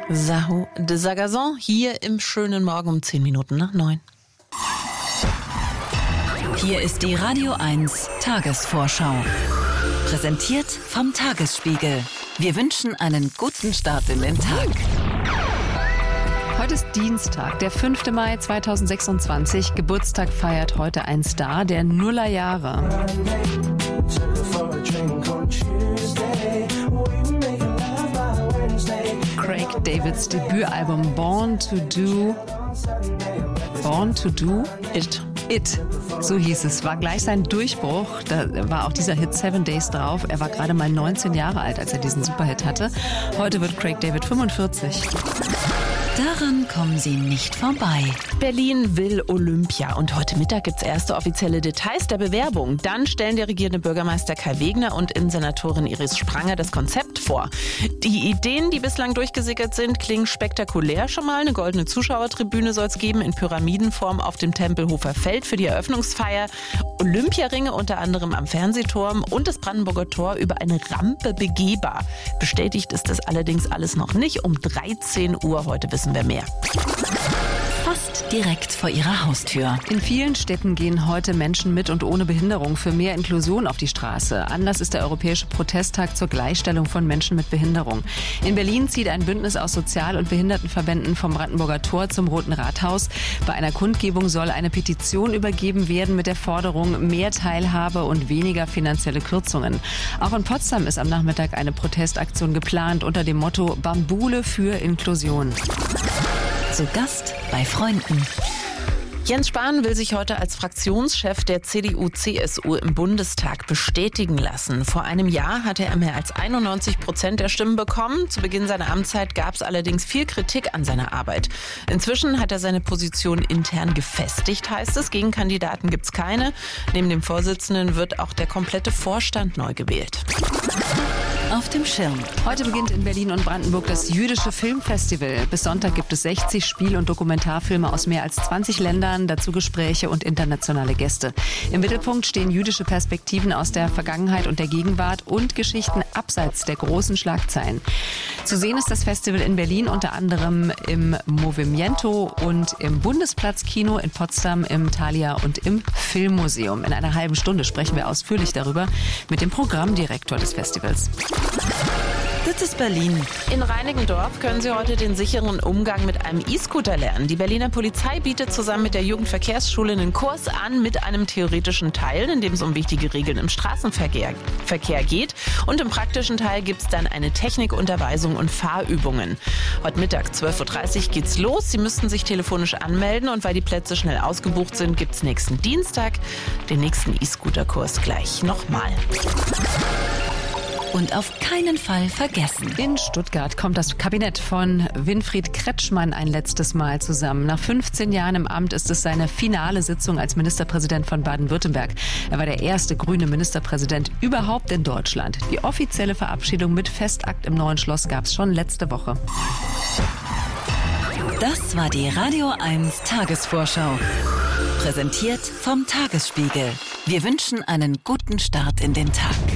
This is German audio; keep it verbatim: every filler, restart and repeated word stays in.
Sahou de Sagazon hier im schönen Morgen um zehn Minuten nach neun. Hier ist die Radio eins Tagesvorschau. Präsentiert vom Tagesspiegel. Wir wünschen einen guten Start in den Tag. Heute ist Dienstag, der fünfte Mai zweitausendsechsundzwanzig. Geburtstag feiert heute ein Star der Nullerjahre. Craig Davids Debütalbum Born to Do. Born to Do? It. It, so hieß es, war gleich sein Durchbruch. Da war auch dieser Hit Seven Days drauf. Er war gerade mal neunzehn Jahre alt, als er diesen Superhit hatte. Heute wird Craig David fünfundvierzig. Daran kommen Sie nicht vorbei. Berlin will Olympia und heute Mittag gibt es erste offizielle Details der Bewerbung. Dann stellen der regierende Bürgermeister Kai Wegner und Innensenatorin Iris Spranger das Konzept vor. Die Ideen, die bislang durchgesickert sind, klingen spektakulär schon mal. Eine goldene Zuschauertribüne soll es geben in Pyramidenform auf dem Tempelhofer Feld für die Eröffnungsfeier. Olympiaringe unter anderem am Fernsehturm und das Brandenburger Tor über eine Rampe begehbar. Bestätigt ist das allerdings alles noch nicht. Um dreizehn Uhr heute wissen wir mehr. Fast direkt vor Ihrer Haustür. In vielen Städten gehen heute Menschen mit und ohne Behinderung für mehr Inklusion auf die Straße. Anlass ist der Europäische Protesttag zur Gleichstellung von Menschen mit Behinderung. In Berlin zieht ein Bündnis aus Sozial- und Behindertenverbänden vom Brandenburger Tor zum Roten Rathaus. Bei einer Kundgebung soll eine Petition übergeben werden mit der Forderung mehr Teilhabe und weniger finanzielle Kürzungen. Auch in Potsdam ist am Nachmittag eine Protestaktion geplant unter dem Motto Bambule für Inklusion. Zu Gast bei Freunden. Jens Spahn will sich heute als Fraktionschef der C D U C S U im Bundestag bestätigen lassen. Vor einem Jahr hatte er mehr als einundneunzig Prozent der Stimmen bekommen. Zu Beginn seiner Amtszeit gab es allerdings viel Kritik an seiner Arbeit. Inzwischen hat er seine Position intern gefestigt, heißt es. Gegenkandidaten gibt es keine. Neben dem Vorsitzenden wird auch der komplette Vorstand neu gewählt. Auf dem Schirm. Heute beginnt in Berlin und Brandenburg das Jüdische Filmfestival. Bis Sonntag gibt es sechzig Spiel- und Dokumentarfilme aus mehr als zwanzig Ländern, dazu Gespräche und internationale Gäste. Im Mittelpunkt stehen jüdische Perspektiven aus der Vergangenheit und der Gegenwart und Geschichten abseits der großen Schlagzeilen. Zu sehen ist das Festival in Berlin unter anderem im Movimiento und im Bundesplatzkino, in Potsdam, im Thalia und im Filmmuseum. In einer halben Stunde sprechen wir ausführlich darüber mit dem Programmdirektor des Festivals. Das ist Berlin. In Reinickendorf können Sie heute den sicheren Umgang mit einem E-Scooter lernen. Die Berliner Polizei bietet zusammen mit der Jugendverkehrsschule einen Kurs an mit einem theoretischen Teil, in dem es um wichtige Regeln im Straßenverkehr Verkehr geht. Und im praktischen Teil gibt es dann eine Technikunterweisung und Fahrübungen. Heute Mittag zwölf Uhr dreißig geht's los. Sie müssten sich telefonisch anmelden und weil die Plätze schnell ausgebucht sind, gibt es nächsten Dienstag den nächsten E-Scooter-Kurs gleich nochmal. Und auf keinen Fall vergessen. In Stuttgart kommt das Kabinett von Winfried Kretschmann ein letztes Mal zusammen. Nach fünfzehn Jahren im Amt ist es seine finale Sitzung als Ministerpräsident von Baden-Württemberg. Er war der erste grüne Ministerpräsident überhaupt in Deutschland. Die offizielle Verabschiedung mit Festakt im Neuen Schloss gab es schon letzte Woche. Das war die Radio eins Tagesvorschau. Präsentiert vom Tagesspiegel. Wir wünschen einen guten Start in den Tag.